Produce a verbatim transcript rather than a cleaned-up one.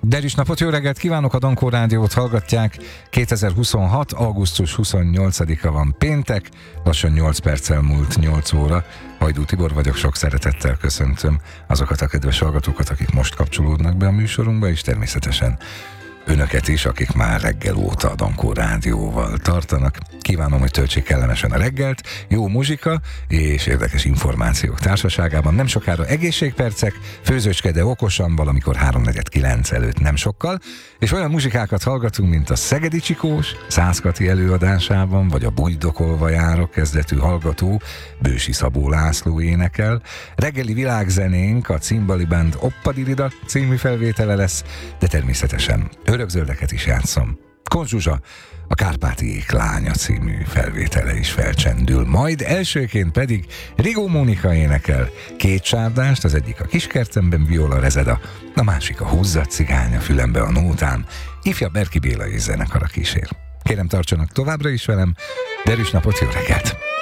Derűs napot, jó reggelt kívánok, a Dankó Rádiót hallgatják. kétezer-huszonhat. augusztus huszonnyolcadika van, péntek, lassan nyolc perccel múlt nyolc óra. Hajdú Tibor vagyok, sok szeretettel köszöntöm azokat a kedves hallgatókat, akik most kapcsolódnak be a műsorunkba, és természetesen önöket is, akik már reggel óta a Dankó Rádióval tartanak. Kívánom, hogy töltsék kellemesen a reggelt, jó muzsika és érdekes információk társaságában. Nem sokára egészségpercek, főzőcske, de okosan, valamikor háromnegyed kilenc előtt nem sokkal, és olyan muzsikákat hallgatunk, mint a Szegedi Csikós Szászkati előadásában, vagy a Bugydokolva járok kezdetű hallgató Bősi Szabó László énekel. Reggeli világzenénk a Cimbali Band Oppadirida című felvétele lesz, de természetesen örökzöldeket is játszom. Kon Zsuzsa, a Kárpáti Lánya című felvétele is felcsendül. Majd elsőként pedig Rigó Mónika énekel két sárdást, az egyik a Kiskertemben Viola Rezeda, a másik a Húzzat cigány a fülembe a nótán. Ifja Berki Béla és zenekara kísér. Kérem, tartsanak továbbra is velem, derűs napot, jó reggelt!